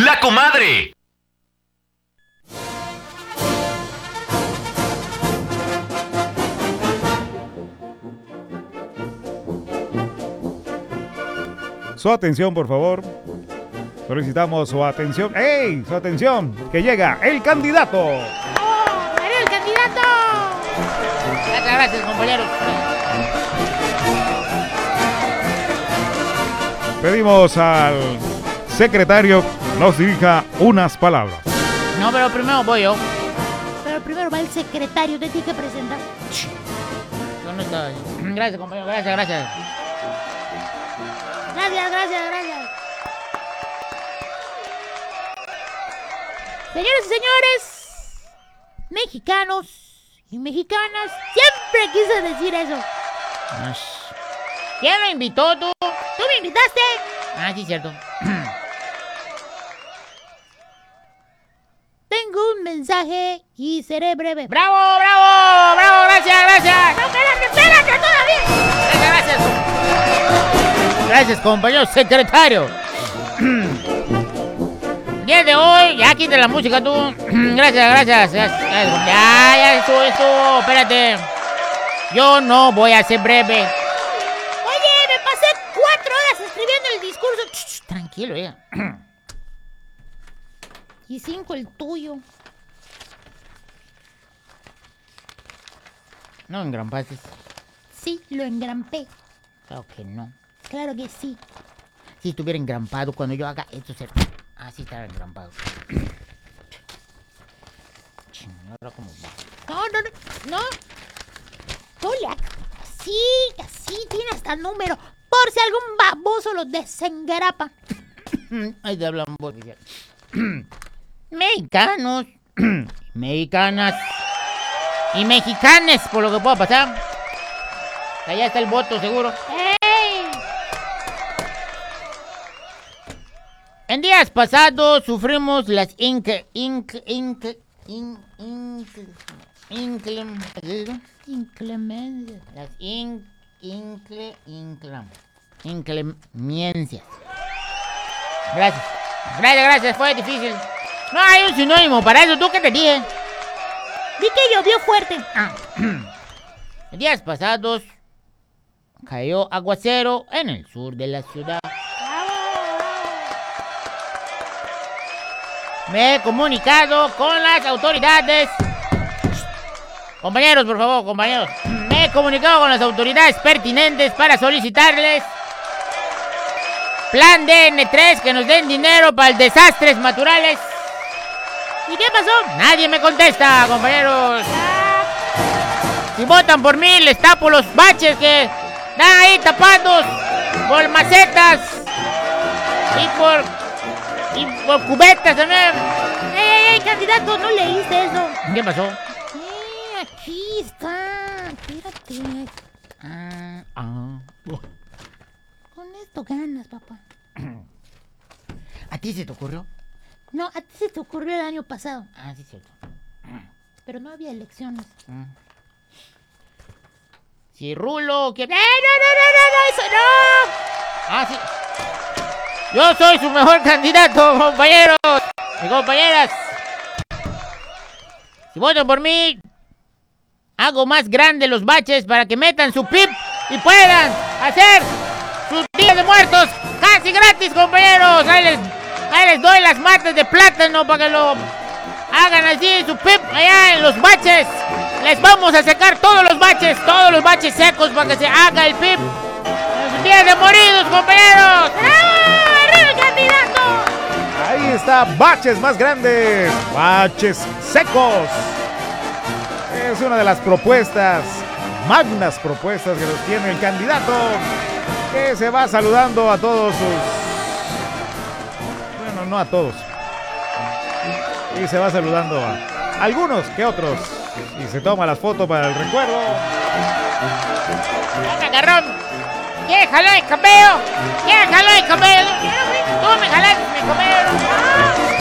La Comadre. Su atención, por favor. Solicitamos su atención. ¡Ey! Su atención, que llega el candidato. ¡Oh! ¡Eres el candidato! Gracias, compañeros. Pedimos al secretario nos dirija unas palabras. No, pero primero voy yo. Pero primero va el secretario, te tiene que presentar. ¿Dónde está? Gracias, compañero. Gracias. Gracias. Señores y señores, mexicanos y mexicanas, siempre quise decir eso. ¿Quién lo invitó, tú? ¿Tú me invitaste? Ah, sí, cierto. Tengo un mensaje y seré breve. ¡Bravo! ¡Gracias! ¡No, espérate todavía! Gracias. Gracias, compañero secretario. El día de hoy, ya quita la música tú. Gracias. Ya, estuvo. Espérate. Yo no voy a ser breve. Oye, me pasé 4 horas escribiendo el discurso. Tranquilo, ya. Y 5 el tuyo. No engrampaste. Sí, lo engrampé. Claro que no. Claro que sí. Si estuviera engrampado cuando yo haga esto, así estaba engrampado. Ahora cómo va. No. Hola. Así tiene hasta el número. Por si algún baboso lo desengrapa. Ahí te hablan vos. Mexicanos, mexicanas y mexicanes, por lo que pueda pasar. Allá está el voto, seguro. ¡Ey! En días pasados sufrimos las Inclemencia. las inclemencias. Gracias, fue difícil. No hay un sinónimo para eso, ¿tú qué te dije? Vi que llovió fuerte. En días pasados cayó aguacero en el sur de la ciudad. Me he comunicado con las autoridades. Compañeros, por favor, compañeros. Me he comunicado con las autoridades pertinentes para solicitarles plan DN3, que nos den dinero para desastres naturales. ¿Y qué pasó? Nadie me contesta, compañeros. Si votan por mí, les tapo los baches que están ahí tapados por macetas y por cubetas también. ¡Ey, candidato! ¿No leíste eso? ¿Qué pasó? Aquí está. Espérate. Con esto ganas, papá. ¿A ti se te ocurrió? No, a ti se te ocurrió el año pasado. Ah, sí, cierto. Pero no había elecciones. Si Rulo que... ¡No, eso no! Ah, sí. Yo soy su mejor candidato, compañeros y compañeras. Si votan por mí, hago más grandes los baches para que metan su PIB y puedan hacer sus días de muertos casi gratis, compañeros. Ahí les doy las matas de plátano para que lo hagan así su PIB allá en los baches. Les vamos a secar todos los baches secos para que se haga el PIB en sus días de moridos, compañeros. ¡Arriba el candidato! Ahí está, baches más grandes, baches secos. Es una de las propuestas, magnas propuestas que nos tiene el candidato, que se va saludando a todos sus... Bueno, no a todos. Y se va saludando a algunos que otros. Y se toma las fotos para el recuerdo. ¡Agarrón! ¿Quieres jalar el cabello? ¿Quieres jalar el cabello? Tú me jalaste mi cabello.